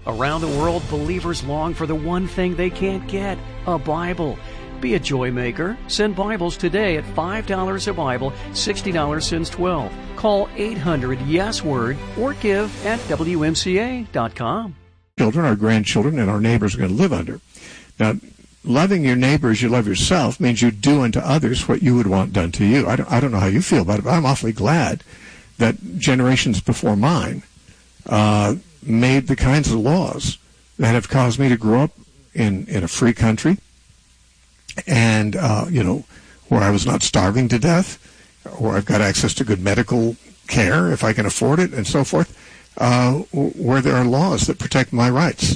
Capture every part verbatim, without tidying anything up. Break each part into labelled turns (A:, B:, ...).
A: Around the world, believers long for the one thing they can't get, a Bible. Be a joy maker. Send Bibles today at five dollars a Bible, sixty dollars since twelve. Call eight hundred yes word or give at W M C A dot com.
B: Children, our grandchildren, and our neighbors are going to live under. Now, loving your neighbor as you love yourself means you do unto others what you would want done to you. I don't, I don't know how you feel about it, but I'm awfully glad that generations before mine uh, made the kinds of laws that have caused me to grow up in, in a free country and, uh, you know, where I was not starving to death, where I've got access to good medical care if I can afford it and so forth, uh, where there are laws that protect my rights.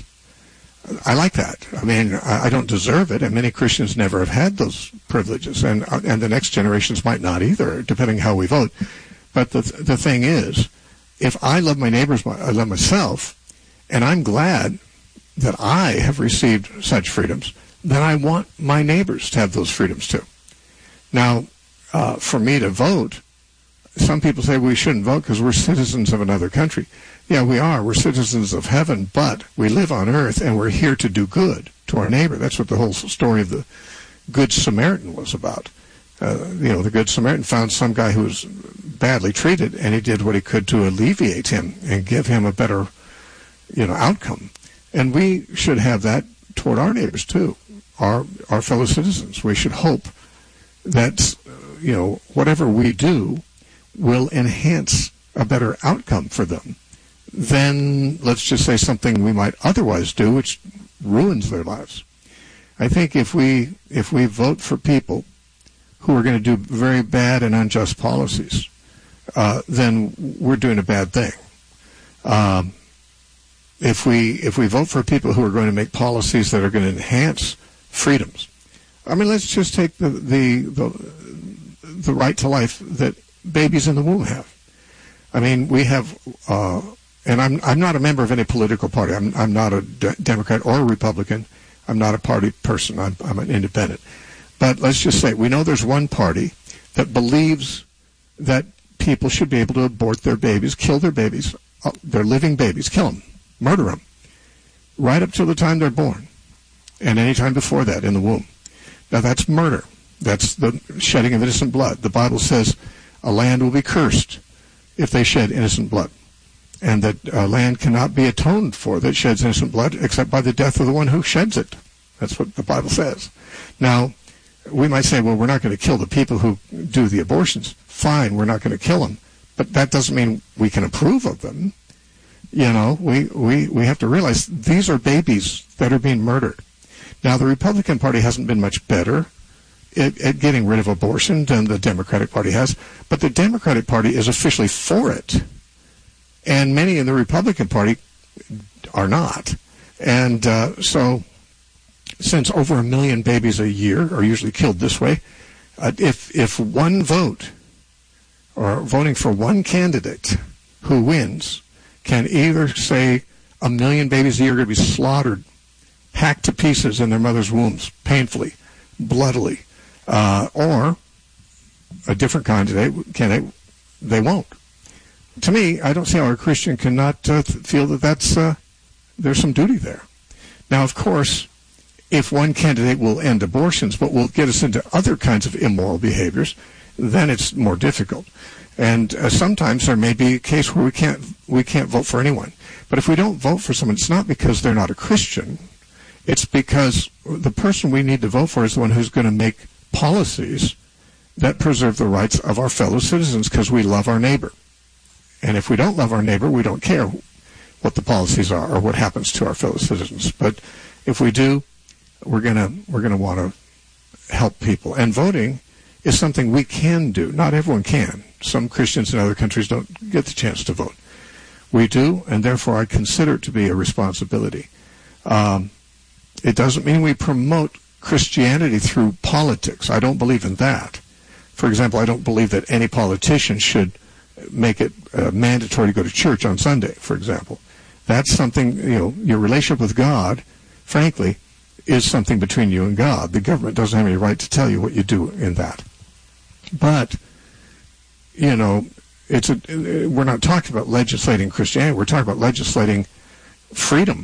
B: I like that. I mean, I don't deserve it, and many Christians never have had those privileges, and and the next generations might not either, depending how we vote. But the the thing is, if I love my neighbors, I love myself, and I'm glad that I have received such freedoms, then I want my neighbors to have those freedoms too. Now, uh, for me to vote, some people say we shouldn't vote because we're citizens of another country. Yeah, we are. We're citizens of heaven, but we live on earth, and we're here to do good to our neighbor. That's what the whole story of the Good Samaritan was about. Uh, you know, the Good Samaritan found some guy who was badly treated, and he did what he could to alleviate him and give him a better, you know, outcome. And we should have that toward our neighbors, too, our our fellow citizens. We should hope that, you know, whatever we do will enhance a better outcome for them than, let's just say, something we might otherwise do, which ruins their lives. I think if we if we vote for people who are going to do very bad and unjust policies, uh, then we're doing a bad thing. Um, if we if we vote for people who are going to make policies that are going to enhance freedoms, I mean, let's just take the the the, the right to life that babies in the womb have. I mean, we have. Uh, And I'm I'm not a member of any political party. I'm I'm not a de- Democrat or a Republican. I'm not a party person. I'm I'm an independent. But let's just say we know there's one party that believes that people should be able to abort their babies, kill their babies, uh, their living babies, kill them, murder them, right up till the time they're born, and any time before that in the womb. Now that's murder. That's the shedding of innocent blood. The Bible says a land will be cursed if they shed innocent blood, and that uh, land cannot be atoned for that sheds innocent blood except by the death of the one who sheds it. That's what the Bible says. Now, we might say, well, we're not going to kill the people who do the abortions. Fine, we're not going to kill them. But that doesn't mean we can approve of them. You know, we, we, we have to realize these are babies that are being murdered. Now, the Republican Party hasn't been much better at, at getting rid of abortion than the Democratic Party has, but the Democratic Party is officially for it. And many in the Republican Party are not. And uh, so since over a million babies a year are usually killed this way, uh, if if one vote or voting for one candidate who wins can either say a million babies a year are going to be slaughtered, hacked to pieces in their mother's wombs, painfully, bloodily, uh, or a different candidate, candidate, they won't. To me, I don't see how a Christian cannot uh, feel that that's uh, there's some duty there. Now, of course, if one candidate will end abortions but will get us into other kinds of immoral behaviors, then it's more difficult. And uh, sometimes there may be a case where we can't we can't vote for anyone. But if we don't vote for someone, it's not because they're not a Christian. It's because the person we need to vote for is the one who's going to make policies that preserve the rights of our fellow citizens because we love our neighbor. And if we don't love our neighbor, we don't care what the policies are or what happens to our fellow citizens. But if we do, we're gonna we're gonna want to help people. And voting is something we can do. Not everyone can. Some Christians in other countries don't get the chance to vote. We do, and therefore I consider it to be a responsibility. Um, it doesn't mean we promote Christianity through politics. I don't believe in that. For example, I don't believe that any politician should make it uh, mandatory to go to church on Sunday, for example. That's something, you know, your relationship with God, frankly, is something between you and God. The government doesn't have any right to tell you what you do in that. But, you know, it's a, we're not talking about legislating Christianity. We're talking about legislating freedom